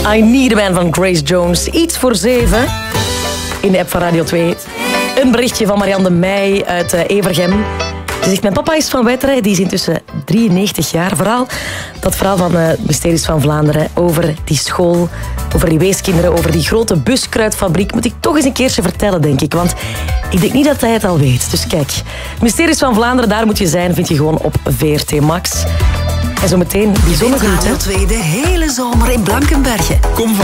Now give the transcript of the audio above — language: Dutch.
I Need a Man van Grace Jones. Iets voor 7 in de app van Radio 2. Een berichtje van Marianne de Meij uit Evergem. Ze zegt, mijn papa is van Wetteren, die is intussen 93 jaar. Dat verhaal van Mysteries van Vlaanderen over die school, over die weeskinderen, over die grote buskruidfabriek, moet ik toch eens een keertje vertellen, denk ik. Want ik denk niet dat hij het al weet. Dus kijk, Mysteries van Vlaanderen, daar moet je zijn, vind je gewoon op VRT Max. En zometeen die zonnegroet. Radio 2 de hele zomer in Blankenberge. Kom van